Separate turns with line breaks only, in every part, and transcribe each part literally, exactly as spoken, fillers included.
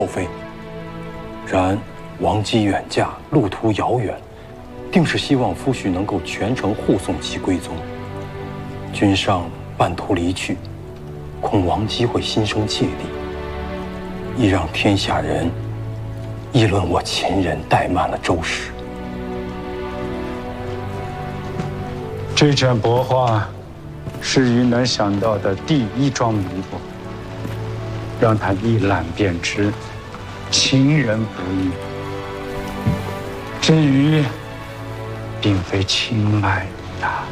后妃。然王姬远嫁，路途遥远，定是希望夫婿能够全程护送其归宗。君上半途离去，恐王姬会心生芥蒂，亦让天下人议论我秦人怠慢了周氏。
这卷帛画是于能想到的第一桩弥补，让他一览便知，秦人不易。至于并非青睐于他。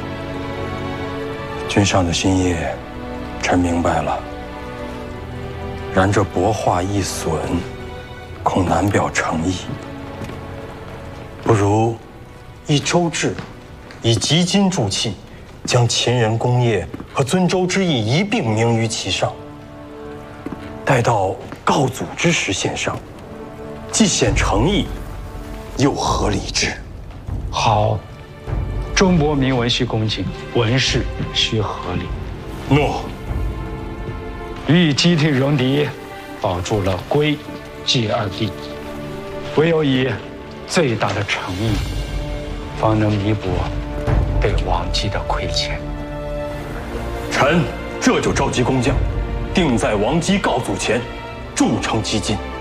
君上的心意，臣明白了。然这帛画一损，恐难表诚意。不如依周制，以集金铸器，将秦人功业和尊周之意一并铭于其上。待到告祖之时献上，既显诚意，又合礼制。
好，中国铭文需恭敬，文饰需合理。
诺。
欲击退戎狄，保住了归、晋二帝，唯有以最大的诚意，方能弥补对王姬的亏欠。
臣这就召集工匠，定在王姬告祖前，铸成基金。